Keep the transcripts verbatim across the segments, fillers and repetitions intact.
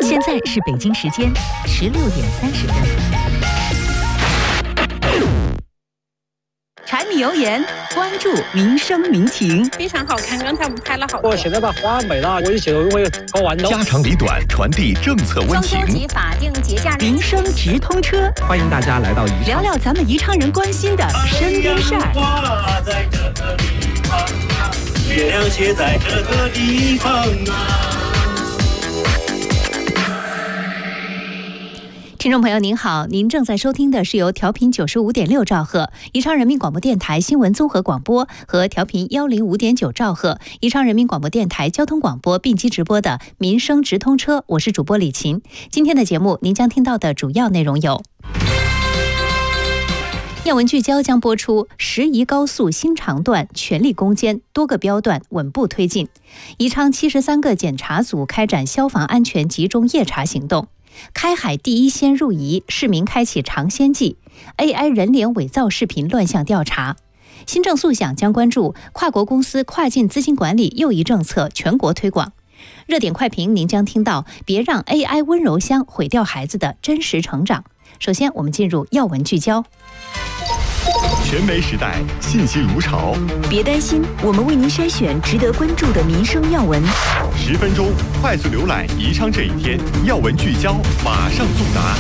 现在是北京时间十六点三十分。柴米油盐，关注民生民情， 非常好看。刚才我们拍了好多。 我现在把花没了，我就写我也搞完了。 家长里短，传递政策温情。 中秋节法定节假日， 民生直通车， 欢迎大家来到宜昌， 聊聊咱们宜昌人关心的身边事儿。 在这个地方啊，月亮却在这个地方啊。 听众朋友您好，您正在收听的是由调频九十五点六兆赫宜昌人民广播电台新闻综合广播和调频幺零五点九兆赫宜昌人民广播电台交通广播并机直播的民生直通车，我是主播李琴。今天的节目您将听到的主要内容有：要闻聚焦将播出十宜高速新长段全力攻坚，多个标段稳步推进。宜昌七十三个检查组开展消防安全集中夜查行动。开海第一仙入宜，市民开启尝鲜季。A I 人脸伪造视频乱象调查。新政速享将关注跨国公司跨境资金管理又一政策全国推广。热点快评您将听到别让 A I 温柔乡毁掉孩子的真实成长。首先我们进入要闻聚焦。 全媒时代，信息如潮， 别担心，我们为您筛选值得关注的民生要闻。 十分钟快速浏览宜昌这一天，要闻聚焦，马上速答。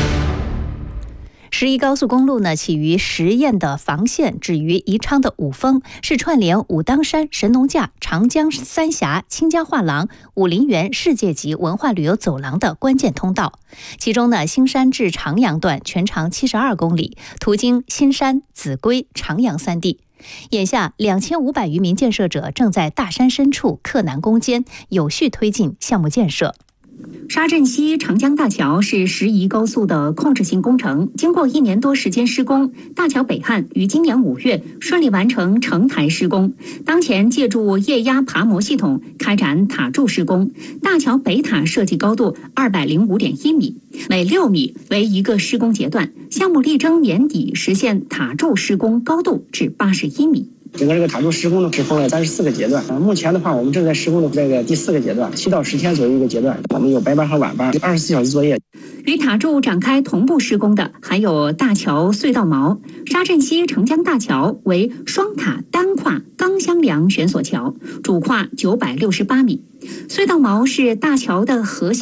十宜高速公路呢，起于十堰的房县，止于宜昌的五峰，是串联武当山、神农架、长江三峡、清江画廊、武陵源世界级文化旅游走廊的关键通道。其中呢，新山至长阳段全长七十二公里，途经新山、秭归、长阳三地。眼下两千五百余名建设者正在大山深处克难攻坚，有序推进项目建设。 沙镇西长江大桥是十宜高速的控制性工程，经过一年多时间施工，大桥北岸于今年五月顺利完成承台施工。当前借助液压爬模系统开展塔柱施工，大桥北塔设计高度二百零五点一米，每六米为一个施工阶段。项目力争年底实现塔柱施工高度至八十一米。 整个这个塔柱施工呢，是分了三十四个阶段。呃，目前的话，我们正在施工的这个第四个阶段，七到十天左右一个阶段。我们有白班和晚班，二十四小时作业。 与塔柱展开同步施工的还有大桥隧道锚。沙镇西长江大桥为双塔单跨钢箱梁悬索桥，主跨九百六十八米。隧道锚是大桥的核心。